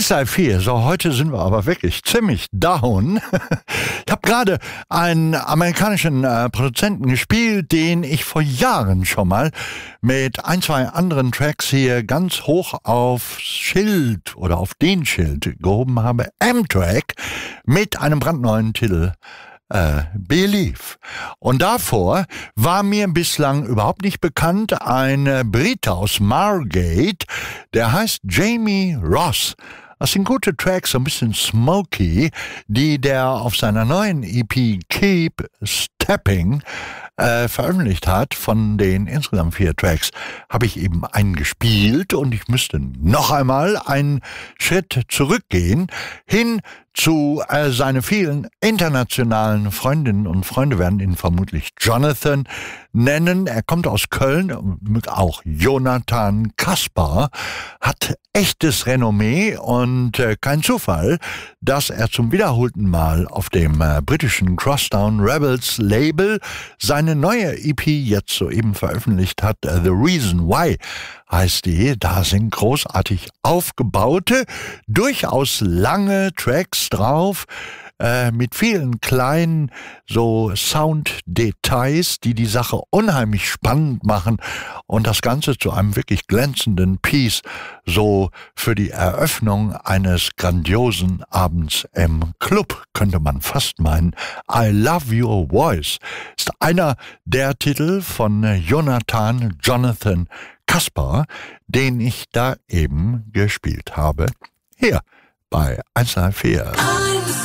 134, so heute sind wir aber wirklich ziemlich down. Ich habe gerade einen amerikanischen Produzenten gespielt, den ich vor Jahren schon mal mit ein, zwei anderen Tracks hier ganz hoch aufs Schild oder auf den Schild gehoben habe. Amtrak mit einem brandneuen Titel. Believe. Und davor war mir bislang überhaupt nicht bekannt ein Brite aus Margate, der heißt Jamie Ross. Das sind gute Tracks, so ein bisschen smoky, die der auf seiner neuen EP Keep Stepping veröffentlicht hat. Von den insgesamt 4 Tracks habe ich eben einen gespielt und ich müsste noch einmal einen Schritt zurückgehen, hin zu seine vielen internationalen Freundinnen und Freunde werden ihn vermutlich Jonathan nennen. Er kommt aus Köln, auch Jonathan Kaspar, hat echtes Renommee und kein Zufall, dass er zum wiederholten Mal auf dem britischen Crosstown Rebels Label seine neue EP jetzt soeben veröffentlicht hat. The Reason Why heißt die. Da sind großartig aufgebaute, durchaus lange Tracks drauf, mit vielen kleinen so Sounddetails, die die Sache unheimlich spannend machen und das Ganze zu einem wirklich glänzenden Piece, so für die Eröffnung eines grandiosen Abends im Club, könnte man fast meinen. I Love Your Voice ist einer der Titel von Jonathan Kaspar, den ich da eben gespielt habe. Hier bei 134.